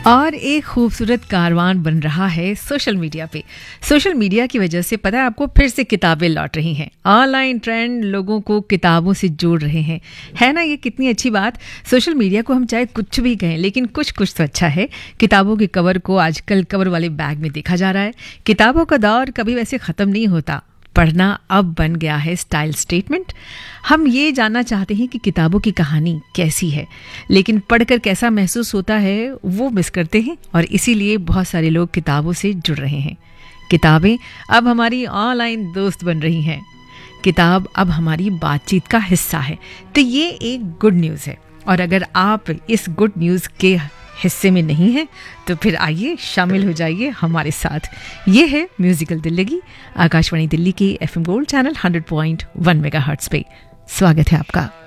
और एक खूबसूरत कारवान बन रहा है सोशल मीडिया पे। सोशल मीडिया की वजह से पता है आपको, फिर से किताबें लौट रही हैं। ऑनलाइन ट्रेंड लोगों को किताबों से जोड़ रहे हैं, है ना? ये कितनी अच्छी बात। सोशल मीडिया को हम चाहे कुछ भी कहें, लेकिन कुछ तो अच्छा है। किताबों के कवर को आजकल कवर वाले बैग में देखा जा रहा है। किताबों का दौर कभी वैसे ख़त्म नहीं होता। पढ़ना अब बन गया है स्टाइल स्टेटमेंट। हम ये जानना चाहते हैं कि किताबों की कहानी कैसी है, लेकिन पढ़कर कैसा महसूस होता है वो मिस करते हैं, और इसीलिए बहुत सारे लोग किताबों से जुड़ रहे हैं। किताबें अब हमारी ऑनलाइन दोस्त बन रही हैं। किताब अब हमारी बातचीत का हिस्सा है। तो ये एक गुड न्यूज़ है, और अगर आप इस गुड न्यूज़ के हिस्से में नहीं है तो फिर आइए शामिल हो जाइए हमारे साथ। ये है म्यूजिकल दिल्ली, आकाशवाणी दिल्ली के FM गोल्ड चैनल 100.1 मेगाहर्ट्ज़ पे। स्वागत है आपका।